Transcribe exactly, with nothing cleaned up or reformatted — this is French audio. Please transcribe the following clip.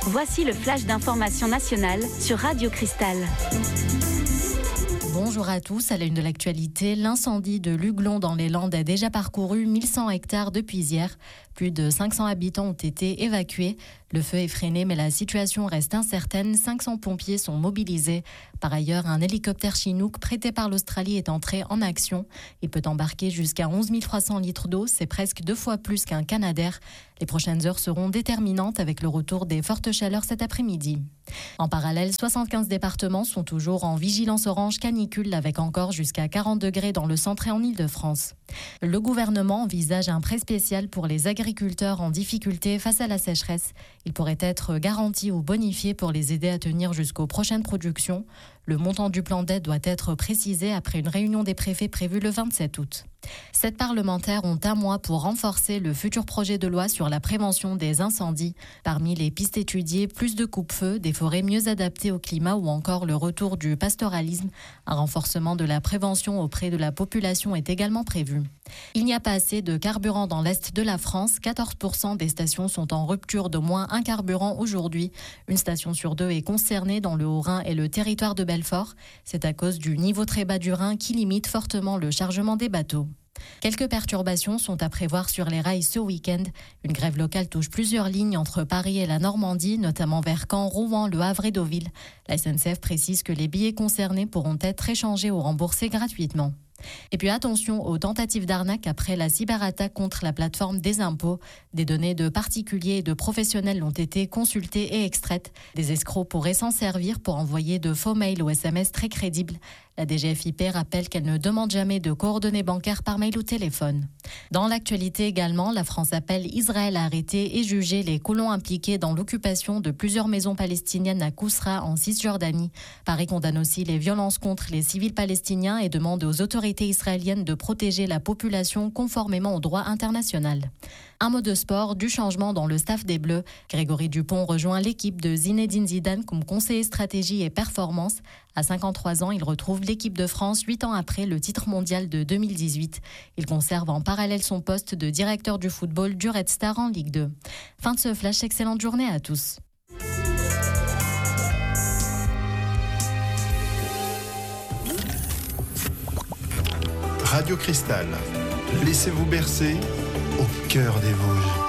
Voici le flash d'information nationale sur Radio Cristal. Bonjour à tous, à la une de l'actualité, l'incendie de Luglon dans les Landes a déjà parcouru mille cent hectares depuis hier. Plus de cinq cents habitants ont été évacués. Le feu est freiné, mais la situation reste incertaine. cinq cents pompiers sont mobilisés. Par ailleurs, un hélicoptère Chinook prêté par l'Australie est entré en action. Il peut embarquer jusqu'à onze mille trois cents litres d'eau. C'est presque deux fois plus qu'un Canadair. Les prochaines heures seront déterminantes avec le retour des fortes chaleurs cet après-midi. En parallèle, soixante-quinze départements sont toujours en vigilance orange canicule avec encore jusqu'à quarante degrés dans le centre et en Île-de-France. Le gouvernement envisage un prêt spécial pour les agriculteurs en difficulté face à la sécheresse. Il pourrait être garanti ou bonifié pour les aider à tenir jusqu'aux prochaines productions. Le montant du plan d'aide doit être précisé après une réunion des préfets prévue le vingt-sept août. Sept parlementaires ont un mois pour renforcer le futur projet de loi sur la prévention des incendies. Parmi les pistes étudiées, plus de coupe-feu, des forêts mieux adaptées au climat ou encore le retour du pastoralisme. Un renforcement de la prévention auprès de la population est également prévu. Il n'y a pas assez de carburant dans l'Est de la France. quatorze pour cent des stations sont en rupture d'au moins un carburant aujourd'hui. Une station sur deux est concernée dans le Haut-Rhin et le territoire de Belfort. C'est à cause du niveau très bas du Rhin qui limite fortement le chargement des bateaux. Quelques perturbations sont à prévoir sur les rails ce week-end. Une grève locale touche plusieurs lignes entre Paris et la Normandie, notamment vers Caen, Rouen, Le Havre et Deauville. La S N C F précise que les billets concernés pourront être échangés ou remboursés gratuitement. Et puis attention aux tentatives d'arnaque après la cyberattaque contre la plateforme des impôts. Des données de particuliers et de professionnels ont été consultées et extraites. Des escrocs pourraient s'en servir pour envoyer de faux mails ou S M S très crédibles. La D G F I P rappelle qu'elle ne demande jamais de coordonnées bancaires par mail ou téléphone. Dans l'actualité également, la France appelle Israël à arrêter et juger les colons impliqués dans l'occupation de plusieurs maisons palestiniennes à Kousra en Cisjordanie. Paris condamne aussi les violences contre les civils palestiniens et demande aux autorités israéliennes de protéger la population conformément au droit international. Un mot de sport, du changement dans le staff des Bleus. Grégory Dupont rejoint l'équipe de Zinedine Zidane comme conseiller stratégie et performance. À cinquante-trois ans, il retrouve l'équipe de France huit ans après le titre mondial de deux mille dix-huit. Il conserve en parallèle son poste de directeur du football du Red Star en Ligue deux. Fin de ce flash, excellente journée à tous. Radio Cristal, laissez-vous bercer au cœur des Vosges.